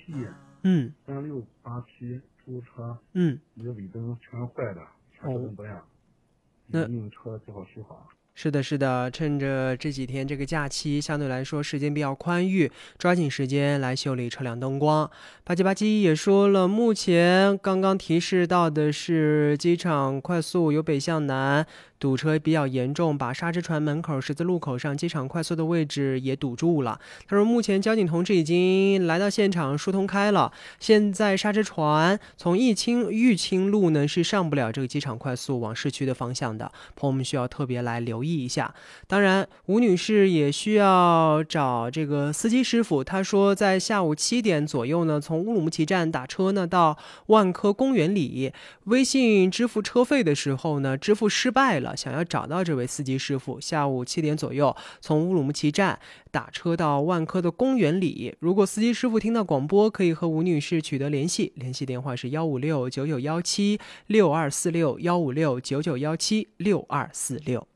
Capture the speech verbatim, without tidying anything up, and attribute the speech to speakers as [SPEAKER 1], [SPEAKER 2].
[SPEAKER 1] 嗯，
[SPEAKER 2] 三六八七出租车，
[SPEAKER 1] 嗯，
[SPEAKER 2] 一个尾灯全坏的，全车灯不亮，
[SPEAKER 1] 那
[SPEAKER 2] 用车最好虚化。
[SPEAKER 1] 是的，是的，趁着这几天这个假期相对来说时间比较宽裕，抓紧时间来修理车辆灯光。八七八七也说了，目前刚刚提示到的是机场快速由北向南堵车比较严重，把沙之船门口十字路口上机场快速的位置也堵住了。他说目前交警同志已经来到现场疏通开了，现在沙之船从义清玉清路呢是上不了这个机场快速往市区的方向的，朋友们需要特别来留意一下。当然吴女士也需要找这个司机师傅，她说在下午七点左右呢，从乌鲁木齐站打车呢到万科公园里，微信支付车费的时候呢支付失败了，想要找到这位司机师傅。下午七点左右从乌鲁木齐站打车到万科的公园里，如果司机师傅听到广播，可以和吴女士取得联系，联系电话是幺五六九九幺七六二四六幺五六九九幺七六二四六。